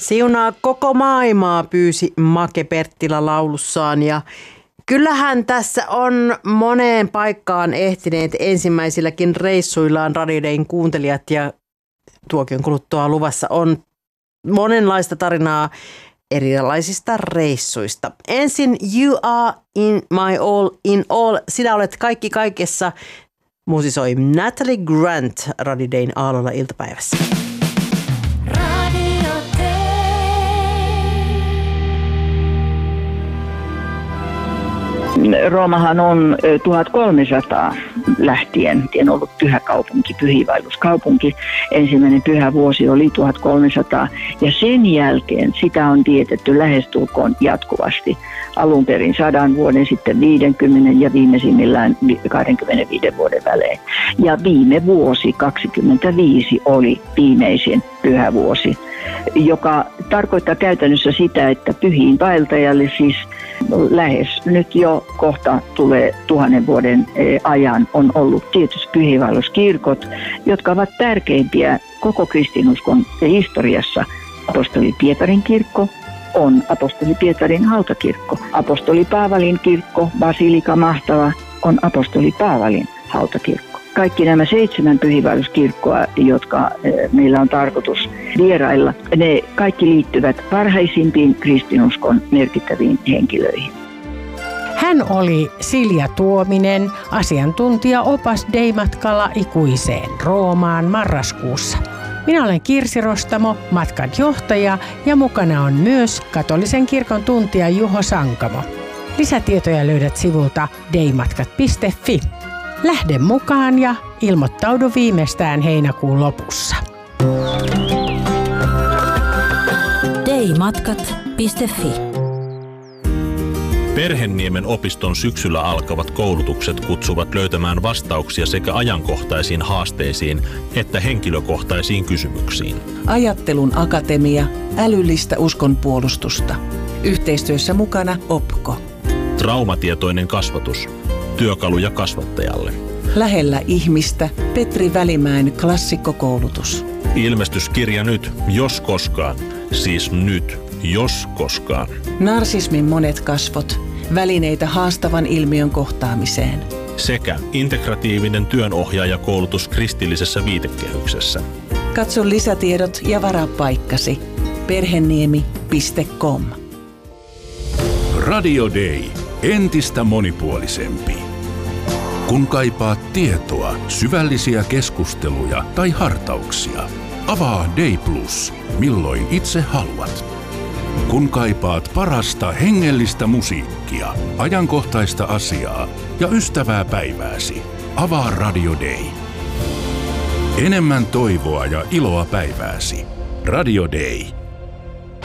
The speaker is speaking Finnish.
Siunaa koko maailmaa, pyysi Make Perttilä laulussaan, ja kyllähän tässä on moneen paikkaan ehtineet ensimmäisilläkin reissuillaan Radio Dayn kuuntelijat, ja tuokion kuluttua luvassa on monenlaista tarinaa erilaisista reissuista. Ensin You Are in My All in All, sinä olet kaikki kaikessa, muusisoi Natalie Grant Radio Dayn aallolla iltapäivässä. Roomahan on 1300 lähtien ollut pyhäkaupunki, pyhiinvaelluskaupunki. Ensimmäinen pyhävuosi oli 1300 ja sen jälkeen sitä on vietetty lähestulkoon jatkuvasti. Alun perin 100 vuoden, sitten 50 ja viimeisimmillään 25 vuoden välein. Ja viime vuosi 25 oli viimeisin pyhävuosi, joka tarkoittaa käytännössä sitä, että pyhiinvaeltajalle siis lähes nyt jo kohta tulee 1000 vuoden ajan on ollut tietysti pyhiinvaelluskirkot, jotka ovat tärkeimpiä koko kristinuskon historiassa. Apostoli Pietarin kirkko on apostoli Pietarin hautakirkko. Apostoli Paavalin kirkko, basilika mahtava, on apostoli Paavalin hautakirkko. Kaikki nämä 7 pyhiinvaelluskirkkoa, jotka meillä on tarkoitus vierailla, ne kaikki liittyvät varhaisimpiin kristinuskon merkittäviin henkilöihin. Hän oli Silja Tuominen, asiantuntija-opas Day-matkalla ikuiseen Roomaan marraskuussa. Minä olen Kirsi Rostamo, matkan johtaja, ja mukana on myös katolisen kirkon tuntija Juho Sankamo. Lisätietoja löydät sivulta daymatkat.fi. Lähde mukaan ja ilmoittaudu viimeistään heinäkuun lopussa. daymatkat.fi. Perhenniemen opiston syksyllä alkavat koulutukset kutsuvat löytämään vastauksia sekä ajankohtaisiin haasteisiin että henkilökohtaisiin kysymyksiin. Ajattelun akatemia, älyllistä uskonpuolustusta. Yhteistyössä mukana OPKO. Traumatietoinen kasvatus. Työkaluja kasvattajalle. Lähellä ihmistä Petri Välimäen klassikkokoulutus. Ilmestyskirja nyt, jos koskaan. Siis nyt, jos koskaan. Narsismin monet kasvot. Välineitä haastavan ilmiön kohtaamiseen. Sekä integratiivinen työnohjaajakoulutus kristillisessä viitekehyksessä. Katso lisätiedot ja varaa paikkasi. Perheniemi.com. Radio Day. Entistä monipuolisempi. Kun kaipaat tietoa, syvällisiä keskusteluja tai hartauksia, avaa Day Plus, milloin itse haluat. Kun kaipaat parasta hengellistä musiikkia, ajankohtaista asiaa ja ystävää päivääsi, avaa Radio Day. Enemmän toivoa ja iloa päivääsi. Radio Day.